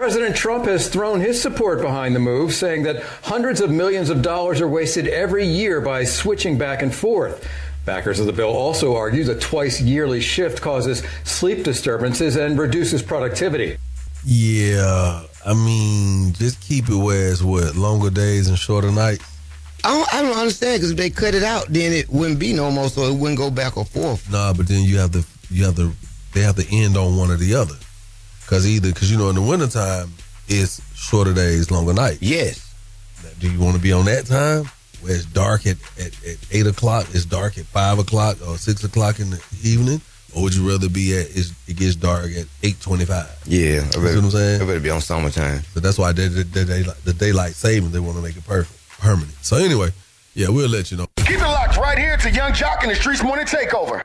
President Trump has thrown his support behind the move, saying that hundreds of millions of dollars are wasted every year by switching back and forth. Backers of the bill also argue the twice-yearly shift causes sleep disturbances and reduces productivity. Yeah, I mean, just keep it where it's longer days and shorter nights. I don't understand, because if they cut it out, then it wouldn't be no more, so it wouldn't go back or forth. Nah, but then they have to end on one or the other. Because in the wintertime, it's shorter days, longer nights. Yes. Now, do you want to be on that time where it's dark at 8 o'clock, it's dark at 5 o'clock or 6 o'clock in the evening? Or would you rather be it gets dark at 8:25? Yeah. You see what I'm saying? It better be on summertime. So that's why the daylight savings, they want to make it permanent. So anyway, yeah, we'll let you know. Keep it locked right here to Young Jock and the Streets Morning Takeover.